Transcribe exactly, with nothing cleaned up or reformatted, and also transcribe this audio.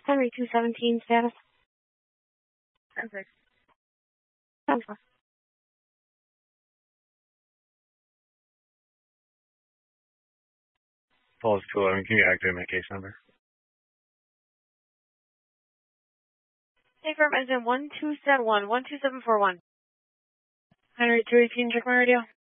Henry two seventeen status. Perfect. Sounds good. Paul is two eleven. Can you activate my case number? Hey, firm, as in one two seven one, one two seven four one. Henry two eighteen, check my radio.